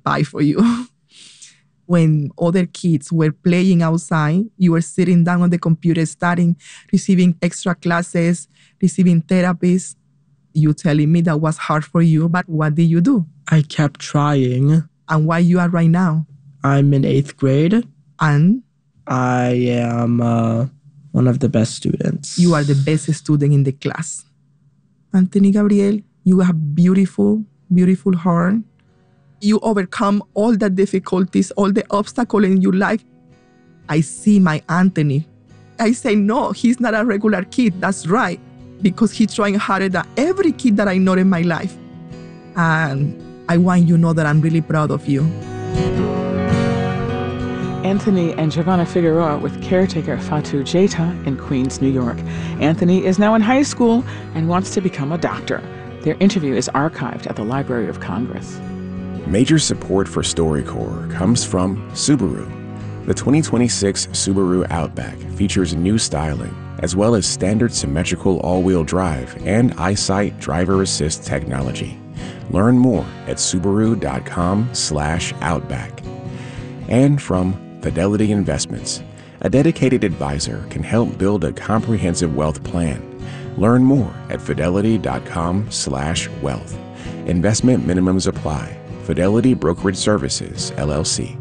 pie for you. When other kids were playing outside, you were sitting down on the computer, studying, receiving extra classes, receiving therapies. You telling me that was hard for you, but what did you do? I kept trying. And where you are right now? I'm in 8th grade. And? I am one of the best students. You are the best student in the class. Anthony Gabriel, you have beautiful, beautiful heart. You overcome all the difficulties, all the obstacles in your life. I see my Anthony. I say, no, he's not a regular kid. That's right. Because he's trying harder than every kid that I know in my life. And I want you to know that I'm really proud of you. Anthony and Giovanna Figueroa with caretaker Fatou Jaita in Queens, New York. Anthony is now in high school and wants to become a doctor. Their interview is archived at the Library of Congress. Major support for StoryCorps comes from Subaru. The 2026 Subaru Outback features new styling, as well as standard symmetrical all-wheel drive and EyeSight driver assist technology. Learn more at Subaru.com/Outback. And from Fidelity Investments, a dedicated advisor can help build a comprehensive wealth plan. Learn more at Fidelity.com/wealth. Investment minimums apply. Fidelity Brokerage Services, LLC.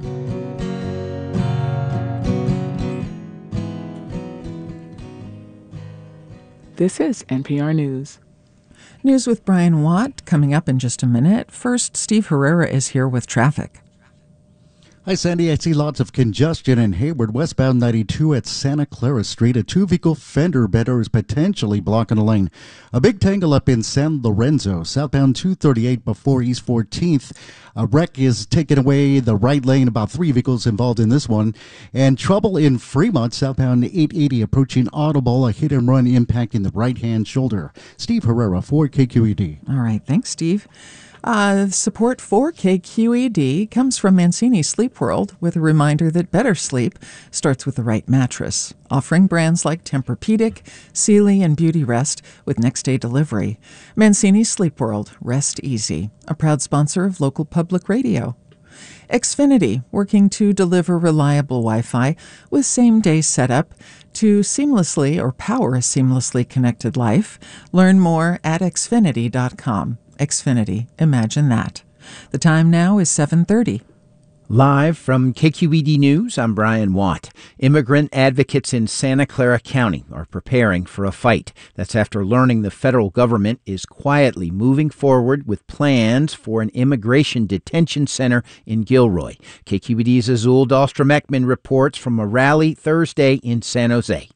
This is NPR News. News with Brian Watt coming up in just a minute. First, Steve Herrera is here with traffic. Hi, Sandy. I see lots of congestion in Hayward, westbound 92 at Santa Clara Street. A two-vehicle fender bender is potentially blocking a lane. A big tangle up in San Lorenzo, southbound 238 before East 14th. A wreck is taking away the right lane, about 3 vehicles involved in this one. And trouble in Fremont, southbound 880 approaching Audible, a hit-and-run impacting the right-hand shoulder. Steve Herrera for KQED. All right. Thanks, Steve. Support for KQED comes from Mancini Sleep World with a reminder that better sleep starts with the right mattress, offering brands like Tempur-Pedic, Sealy, and Beauty Rest with next-day delivery. Mancini Sleep World, rest easy, a proud sponsor of local public radio. Xfinity, working to deliver reliable Wi-Fi with same-day setup to seamlessly or power a seamlessly connected life. Learn more at xfinity.com. Xfinity, imagine that. The time now is 7:30. Live from KQED News, I'm Brian Watt. Immigrant advocates in Santa Clara County are preparing for a fight. That's after learning the federal government is quietly moving forward with plans for an immigration detention center in Gilroy. KQED's Azul Dahlstrom-Ekman reports from a rally Thursday in San Jose.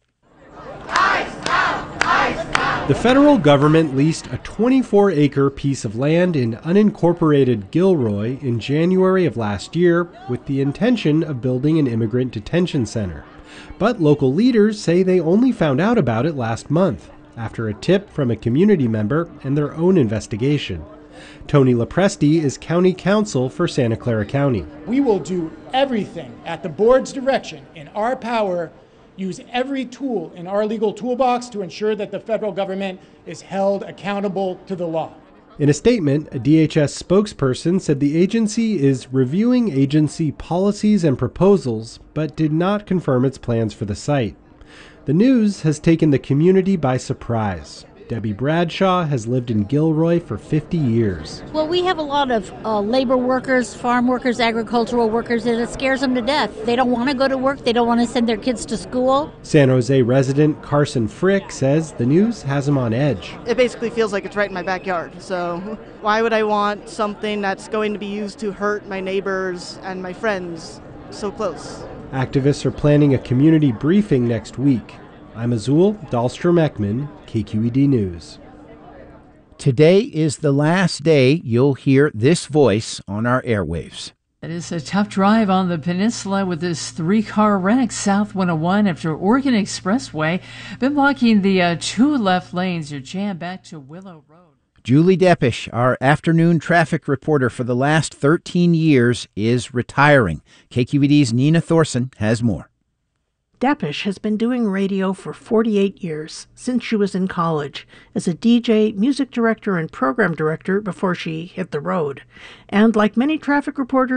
The federal government leased a 24-acre piece of land in unincorporated Gilroy in January of last year with the intention of building an immigrant detention center. But local leaders say they only found out about it last month, after a tip from a community member and their own investigation. Tony Lopresti is county counsel for Santa Clara County. We will do everything at the board's direction in our power, use every tool in our legal toolbox to ensure that the federal government is held accountable to the law. In a statement, a DHS spokesperson said the agency is reviewing agency policies and proposals, but did not confirm its plans for the site. The news has taken the community by surprise. Debbie Bradshaw has lived in Gilroy for 50 years. Well, we have a lot of labor workers, farm workers, agricultural workers, and it scares them to death. They don't want to go to work. They don't want to send their kids to school. San Jose resident Carson Frick says the news has him on edge. It basically feels like it's right in my backyard. So why would I want something that's going to be used to hurt my neighbors and my friends so close? Activists are planning a community briefing next week. I'm Azul Dahlstrom-Ekman, KQED News. Today is the last day you'll hear this voice on our airwaves. It is a tough drive on the peninsula with this 3-car wreck south 101 after Oregon Expressway. Been blocking the 2 left lanes. You're jammed back to Willow Road. Julie Deppish, our afternoon traffic reporter for the last 13 years, is retiring. KQED's Nina Thorson has more. Deppish has been doing radio for 48 years, since she was in college, as a DJ, music director, and program director before she hit the road. And like many traffic reporters,